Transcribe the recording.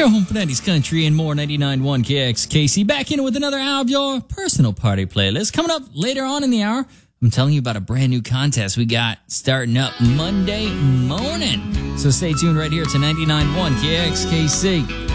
Your home for 90s country and more. 99.1 KXKC. Back in with another hour of your personal party playlist. Coming up later on in the hour, I'm telling you about a brand new contest we got starting up Monday morning. So stay tuned right here to 99.1 KXKC.